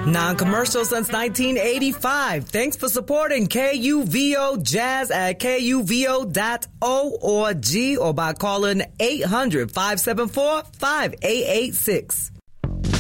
Non-commercial since 1985. Thanks for supporting KUVO Jazz at KUVO.org or by calling 800-574-5886.